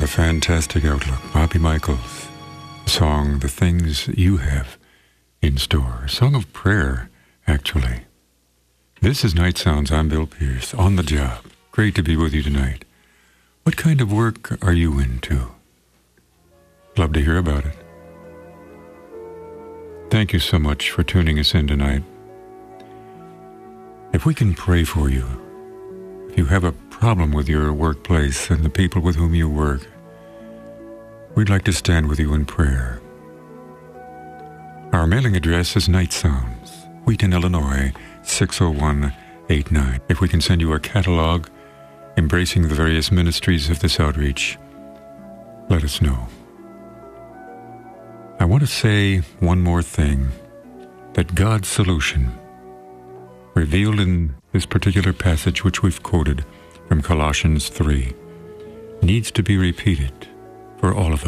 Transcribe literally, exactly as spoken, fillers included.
a fantastic outlook. Bobby Michaels, the song, The Things You Have in Store. A song of prayer, actually. This is Night Sounds. I'm Bill Pierce, on the job. Great to be with you tonight. What kind of work are you into? Love to hear about it. Thank you so much for tuning us in tonight. If we can pray for you, if you have a problem with your workplace and the people with whom you work, we'd like to stand with you in prayer. Our mailing address is Night Sounds, Wheaton, Illinois, six oh one eight nine. If we can send you a catalog embracing the various ministries of this outreach, let us know. I want to say one more thing, that God's solution, revealed in this particular passage which we've quoted from Colossians three, needs to be repeated for all of us.